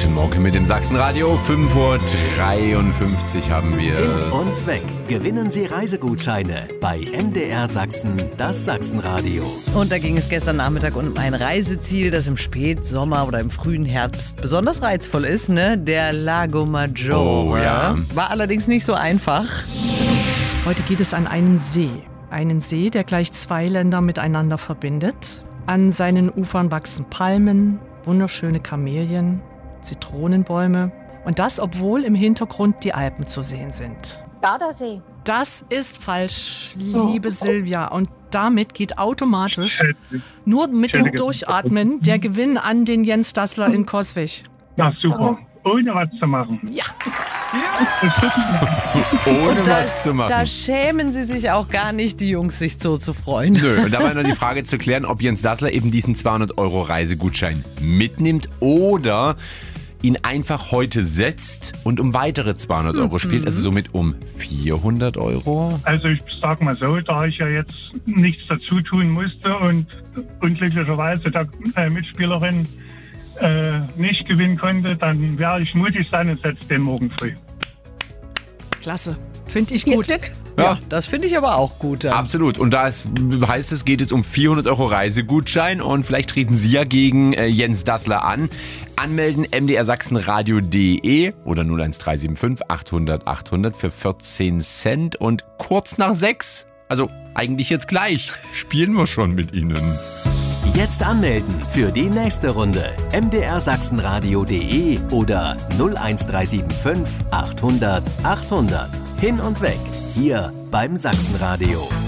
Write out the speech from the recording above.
Guten Morgen mit dem Sachsenradio. 5:53 Uhr haben wir. Hin und weg. Gewinnen Sie Reisegutscheine bei MDR Sachsen, das Sachsenradio. Und da ging es gestern Nachmittag um ein Reiseziel, das im Spätsommer oder im frühen Herbst besonders reizvoll ist, ne? Der Lago Maggiore. Oh, ja. War allerdings nicht so einfach. Heute geht es an einen See. Einen See, der gleich zwei Länder miteinander verbindet. An seinen Ufern wachsen Palmen, wunderschöne Kamelien, Zitronenbäume. Und das, obwohl im Hintergrund die Alpen zu sehen sind. Gardasee. Das ist falsch, liebe Silvia. Und damit geht automatisch nur mit dem Durchatmen der Gewinn an den Jens Dassler in Coswig. Na super, ohne was zu machen. Ja. Ohne was zu machen. Da schämen sie sich auch gar nicht, die Jungs, sich so zu freuen. Nö, und da war noch die Frage zu klären, ob Jens Dassler eben diesen 200 € Reisegutschein mitnimmt oder ihn einfach heute setzt und um weitere 200 € spielt, also somit um 400 €. Also ich sag mal so, da ich ja jetzt nichts dazu tun musste und unglücklicherweise der Mitspielerin nicht gewinnen konnte, dann werde ich mutig sein und setze den morgen früh. Klasse, finde ich gut. Ja, das finde ich aber auch gut. Ja. Absolut. Und da heißt es, geht jetzt um 400 € Reisegutschein und vielleicht treten Sie ja gegen Jens Dassler an. Anmelden mdrsachsenradio.de oder 01375 800 800 für 14 Cent und kurz nach 6, also eigentlich jetzt gleich, spielen wir schon mit Ihnen. Jetzt anmelden für die nächste Runde. mdrsachsenradio.de oder 01375 800 800. Hin und weg, hier beim Sachsenradio.